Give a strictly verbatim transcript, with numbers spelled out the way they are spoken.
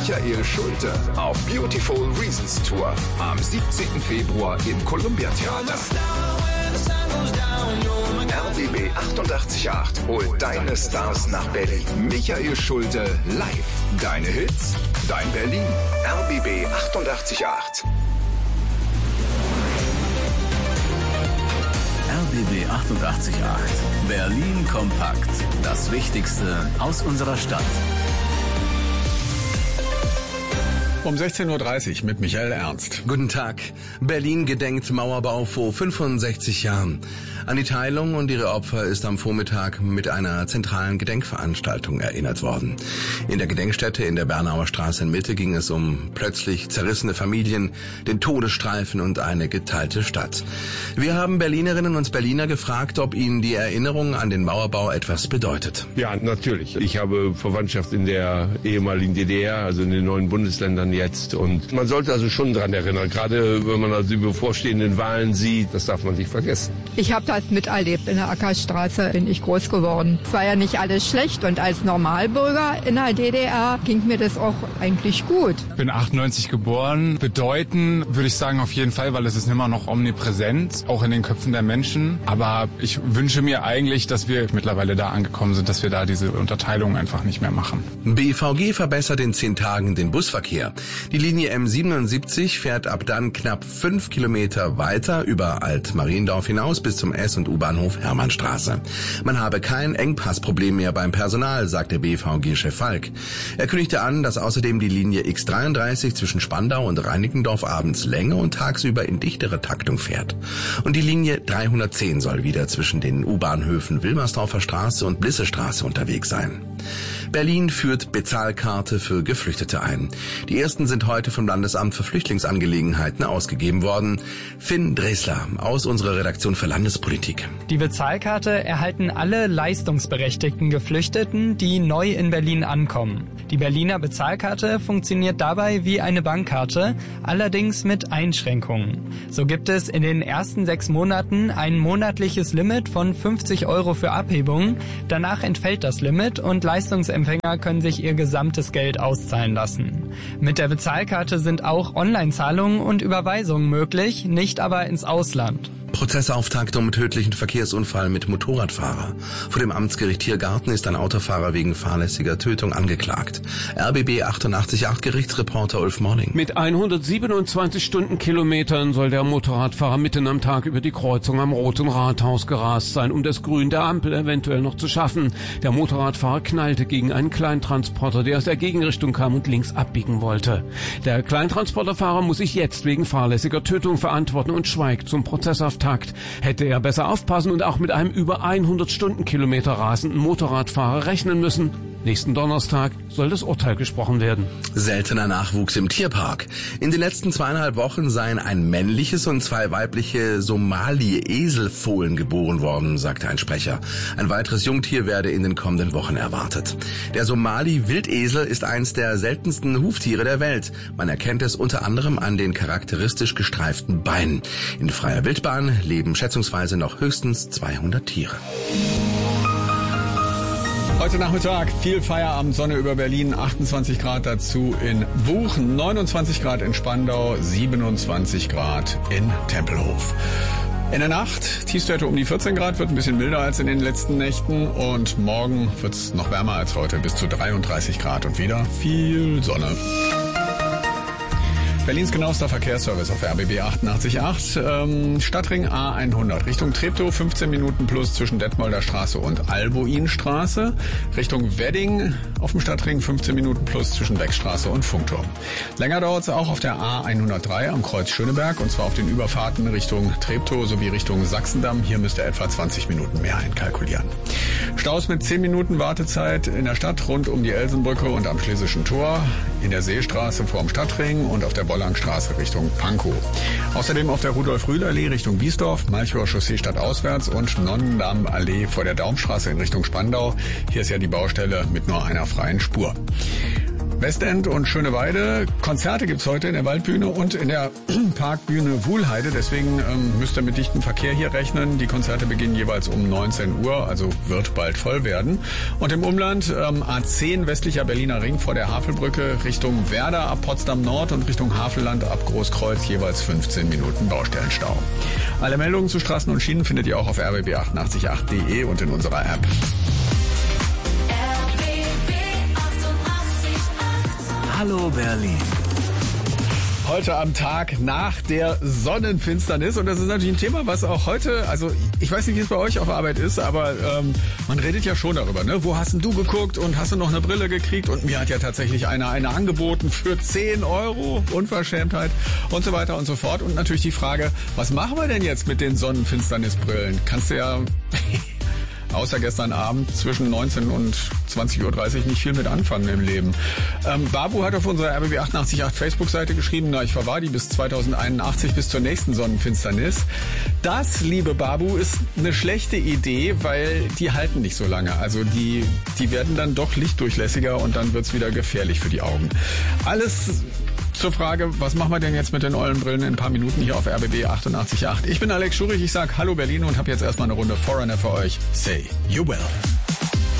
Michael Schulte auf Beautiful Reasons Tour am siebzehnten Februar im Columbia Theater. R B B achtundachtzig Komma acht holt deine Stars nach Berlin. Michael Schulte live. Deine Hits, dein Berlin. R B B achtundachtzig Komma acht. R B B achtundachtzig Komma acht. Berlin kompakt. Das Wichtigste aus unserer Stadt. Um sechzehn Uhr dreißig mit Michael Ernst. Guten Tag. Berlin gedenkt Mauerbau vor fünfundsechzig Jahren. An die Teilung und ihre Opfer ist am Vormittag mit einer zentralen Gedenkveranstaltung erinnert worden. In der Gedenkstätte in der Bernauer Straße in Mitte ging es um plötzlich zerrissene Familien, den Todesstreifen und eine geteilte Stadt. Wir haben Berlinerinnen und Berliner gefragt, ob ihnen die Erinnerung an den Mauerbau etwas bedeutet. Ja, natürlich. Ich habe Verwandtschaft in der ehemaligen D D R, also in den neuen Bundesländern jetzt. Und man sollte also schon dran erinnern, gerade wenn man also die bevorstehenden Wahlen sieht, das darf man nicht vergessen. Ich habe das miterlebt. In der Ackerstraße bin ich groß geworden. Es war ja nicht alles schlecht und als Normalbürger in der D D R ging mir das auch eigentlich gut. Ich bin achtundneunzig geboren. Bedeuten würde ich sagen auf jeden Fall, weil es ist immer noch omnipräsent, auch in den Köpfen der Menschen. Aber ich wünsche mir eigentlich, dass wir mittlerweile da angekommen sind, dass wir da diese Unterteilung einfach nicht mehr machen. B V G verbessert in zehn Tagen den Busverkehr. Die Linie M siebenundsiebzig fährt ab dann knapp fünf Kilometer weiter über Alt-Mariendorf hinaus bis zum S- und U-Bahnhof Hermannstraße. Man habe kein Engpassproblem mehr beim Personal, sagte B V G-Chef Falk. Er kündigte an, dass außerdem die Linie X dreiunddreißig zwischen Spandau und Reinickendorf abends länger und tagsüber in dichtere Taktung fährt. Und die Linie dreihundertzehn soll wieder zwischen den U-Bahnhöfen Wilmersdorfer Straße und Blissestraße unterwegs sein. Berlin führt Bezahlkarte für Geflüchtete ein. Die ersten sind heute vom Landesamt für Flüchtlingsangelegenheiten ausgegeben worden. Finn Dresler aus unserer Redaktion für Landespolitik. Die Bezahlkarte erhalten alle leistungsberechtigten Geflüchteten, die neu in Berlin ankommen. Die Berliner Bezahlkarte funktioniert dabei wie eine Bankkarte, allerdings mit Einschränkungen. So gibt es in den ersten sechs Monaten ein monatliches Limit von fünfzig Euro für Abhebungen. Danach entfällt das Limit und Leistungsempfänger können sich ihr gesamtes Geld auszahlen lassen. Mit der Bezahlkarte sind auch Online-Zahlungen und Überweisungen möglich, nicht aber ins Ausland. Prozessauftakt um tödlichen Verkehrsunfall mit Motorradfahrer. Vor dem Amtsgericht Tiergarten ist ein Autofahrer wegen fahrlässiger Tötung angeklagt. R B B achtundachtzig Komma acht Gerichtsreporter Ulf Morning. Mit hundertsiebenundzwanzig Stundenkilometern soll der Motorradfahrer mitten am Tag über die Kreuzung am Roten Rathaus gerast sein, um das Grün der Ampel eventuell noch zu schaffen. Der Motorradfahrer knallte gegen einen Kleintransporter, der aus der Gegenrichtung kam und links abbiegen wollte. Der Kleintransporterfahrer muss sich jetzt wegen fahrlässiger Tötung verantworten und schweigt zum Prozessauftakt. Hätte er besser aufpassen und auch mit einem über hundert Stundenkilometer rasenden Motorradfahrer rechnen müssen. Nächsten Donnerstag soll das Urteil gesprochen werden. Seltener Nachwuchs im Tierpark. In den letzten zweieinhalb Wochen seien ein männliches und zwei weibliche Somali-Eselfohlen geboren worden, sagte ein Sprecher. Ein weiteres Jungtier werde in den kommenden Wochen erwartet. Der Somali-Wildesel ist eins der seltensten Huftiere der Welt. Man erkennt es unter anderem an den charakteristisch gestreiften Beinen. In freier Wildbahn leben schätzungsweise noch höchstens zweihundert Tiere. Heute Nachmittag viel Feierabend, Sonne über Berlin, achtundzwanzig Grad dazu in Buchen, neunundzwanzig Grad in Spandau, siebenundzwanzig Grad in Tempelhof. In der Nacht Tiefstwerte um die vierzehn Grad, wird ein bisschen milder als in den letzten Nächten und morgen wird es noch wärmer als heute, bis zu dreiunddreißig Grad und wieder viel Sonne. Berlins genauester Verkehrsservice auf R B B achtundachtzig Komma acht. Ähm, Stadtring A hundert Richtung Treptow, fünfzehn Minuten plus zwischen Detmolder Straße und Albuinstraße. Richtung Wedding auf dem Stadtring, fünfzehn Minuten plus zwischen Beckstraße und Funkturm. Länger dauert es auch auf der A hundertdrei am Kreuz Schöneberg und zwar auf den Überfahrten Richtung Treptow sowie Richtung Sachsendamm. Hier müsst ihr etwa zwanzig Minuten mehr einkalkulieren. Staus mit zehn Minuten Wartezeit in der Stadt rund um die Elsenbrücke und am Schlesischen Tor, in der Seestraße vorm Stadtring und auf der Bollangstraße Richtung Pankow. Außerdem auf der Rudolf-Rühl-Allee Richtung Biesdorf, Malchower Chaussee stadtauswärts und Nonnendamm-Allee vor der Daumstraße in Richtung Spandau. Hier ist ja die Baustelle mit nur einer freien Spur. Westend und Schöneweide. Konzerte gibt's heute in der Waldbühne und in der Parkbühne Wuhlheide. Deswegen ähm, müsst ihr mit dichtem Verkehr hier rechnen. Die Konzerte beginnen jeweils um neunzehn Uhr, also wird bald voll werden. Und im Umland ähm, A zehn westlicher Berliner Ring vor der Havelbrücke Richtung Werder ab Potsdam Nord und Richtung Havelland ab Großkreuz jeweils fünfzehn Minuten Baustellenstau. Alle Meldungen zu Straßen und Schienen findet ihr auch auf r b b achtundachtzig punkt acht punkt de und in unserer App. Hallo Berlin. Heute am Tag nach der Sonnenfinsternis und das ist natürlich ein Thema, was auch heute, also ich weiß nicht, wie es bei euch auf Arbeit ist, aber ähm, man redet ja schon darüber, ne? Wo hast denn du geguckt und hast du noch eine Brille gekriegt und mir hat ja tatsächlich einer eine angeboten für zehn Euro, Unverschämtheit und so weiter und so fort und natürlich die Frage, was machen wir denn jetzt mit den Sonnenfinsternisbrillen? Kannst du ja... außer gestern Abend zwischen neunzehn und zwanzig Uhr dreißig nicht viel mit anfangen im Leben. Ähm, Babu hat auf unserer R B B achtundachtzig Punkt acht Facebook-Seite geschrieben, na, ich verwahre die bis zweitausendeinundachtzig, bis zur nächsten Sonnenfinsternis. Das, liebe Babu, ist eine schlechte Idee, weil die halten nicht so lange. Also die, die werden dann doch lichtdurchlässiger und dann wird's wieder gefährlich für die Augen. Alles zur Frage, was machen wir denn jetzt mit den Eulenbrillen in ein paar Minuten hier auf R B B achtundachtzig Punkt acht. Ich bin Alex Schurich, ich sag Hallo Berlin und habe jetzt erstmal eine Runde Foreigner für euch. Say you will.